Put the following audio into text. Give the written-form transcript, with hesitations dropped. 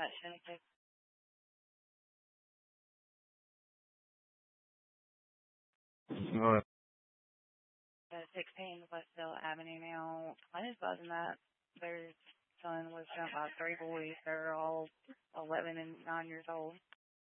Genesis 16 Westville Avenue now. I just buzzing that their son was jumped by 3 boys. They're all 11 and 9 years old.